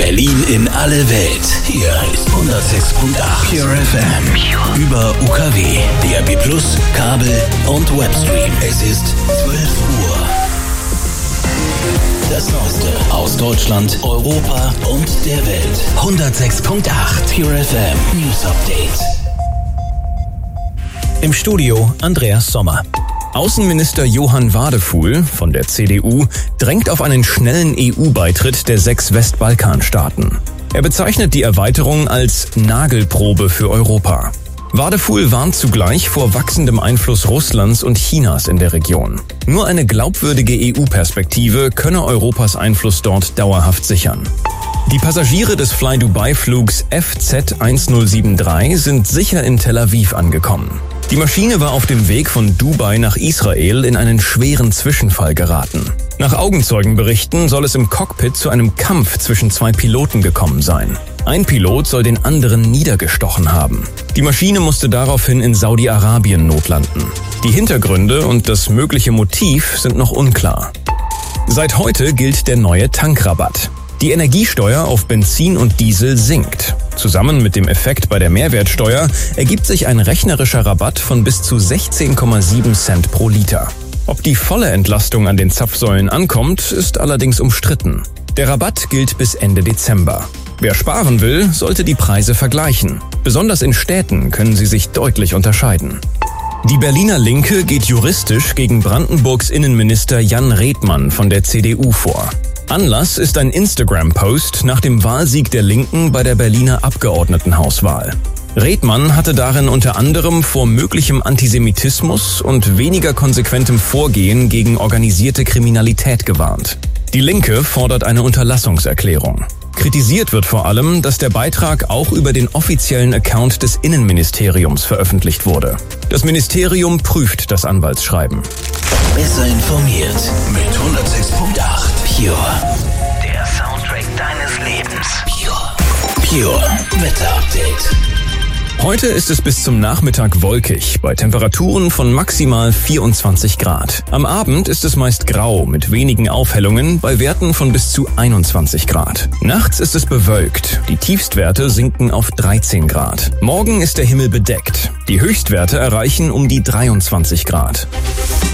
Berlin in alle Welt. Hier ist 106.8 Pure FM. Über UKW, DAB+, Kabel und Webstream. Es ist 12 Uhr. Das Neueste aus Deutschland, Europa und der Welt. 106.8 Pure FM News Update. Im Studio Andreas Sommer. Außenminister Johann Wadefuhl von der CDU drängt auf einen schnellen EU-Beitritt der 6 Westbalkanstaaten. Er bezeichnet die Erweiterung als Nagelprobe für Europa. Wadefuhl warnt zugleich vor wachsendem Einfluss Russlands und Chinas in der Region. Nur eine glaubwürdige EU-Perspektive könne Europas Einfluss dort dauerhaft sichern. Die Passagiere des Fly-Dubai-Flugs FZ1073 sind sicher in Tel Aviv angekommen. Die Maschine war auf dem Weg von Dubai nach Israel in einen schweren Zwischenfall geraten. Nach Augenzeugenberichten soll es im Cockpit zu einem Kampf zwischen 2 Piloten gekommen sein. Ein Pilot soll den anderen niedergestochen haben. Die Maschine musste daraufhin in Saudi-Arabien notlanden. Die Hintergründe und das mögliche Motiv sind noch unklar. Seit heute gilt der neue Tankrabatt. Die Energiesteuer auf Benzin und Diesel sinkt. Zusammen mit dem Effekt bei der Mehrwertsteuer ergibt sich ein rechnerischer Rabatt von bis zu 16,7 Cent pro Liter. Ob die volle Entlastung an den Zapfsäulen ankommt, ist allerdings umstritten. Der Rabatt gilt bis Ende Dezember. Wer sparen will, sollte die Preise vergleichen. Besonders in Städten können sie sich deutlich unterscheiden. Die Berliner Linke geht juristisch gegen Brandenburgs Innenminister Jan Redmann von der CDU vor. Anlass ist ein Instagram-Post nach dem Wahlsieg der Linken bei der Berliner Abgeordnetenhauswahl. Redmann hatte darin unter anderem vor möglichem Antisemitismus und weniger konsequentem Vorgehen gegen organisierte Kriminalität gewarnt. Die Linke fordert eine Unterlassungserklärung. Kritisiert wird vor allem, dass der Beitrag auch über den offiziellen Account des Innenministeriums veröffentlicht wurde. Das Ministerium prüft das Anwaltsschreiben. Besser informiert mit 106.8 Pure. Der Soundtrack deines Lebens. Pure Wetter Update. Heute ist es bis zum Nachmittag wolkig, bei Temperaturen von maximal 24 Grad. Am Abend ist es meist grau mit wenigen Aufhellungen bei Werten von bis zu 21 Grad. Nachts ist es bewölkt, die Tiefstwerte sinken auf 13 Grad. Morgen ist der Himmel bedeckt, die Höchstwerte erreichen um die 23 Grad.